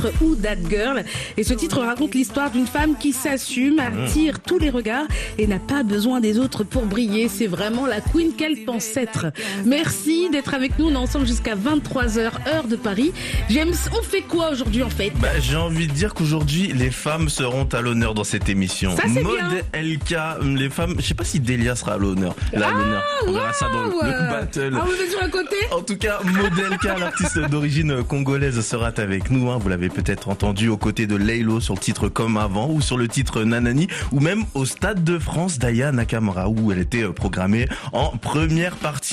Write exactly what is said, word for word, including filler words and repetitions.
Ou That Girl. Et ce titre raconte l'histoire d'une femme qui s'assume, attire tous les regards et n'a pas besoin des autres pour briller. C'est vraiment la queen qu'elle pense être. Merci d'être avec nous. On est ensemble jusqu'à vingt-trois heures, heure de Paris. James, on fait quoi aujourd'hui en fait? Bah, j'ai envie de dire qu'aujourd'hui, les femmes seront à l'honneur dans cette émission. Ça, c'est Maud bien. L K, les femmes, je sais pas si Delia sera à l'honneur. Là, à l'honneur. On verra ça dans le, ouais. le battle. Ah, vous êtes sur un côté? En tout cas, Maud L K, l'artiste d'origine congolaise, sera avec nous. Hein. Vous l'avez peut-être entendu aux côtés de Laylo sur le titre Comme Avant ou sur le titre Nanani ou même au Stade de France d'Aya Nakamura où elle était programmée en première partie.